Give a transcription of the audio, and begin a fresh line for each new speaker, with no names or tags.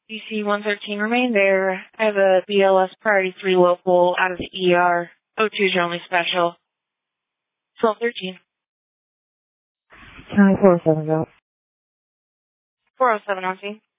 DC 113, remain there. I have a BLS Priority 3 local out of the ER. O2 is your only special. 1213.
407 out.
407 on scene.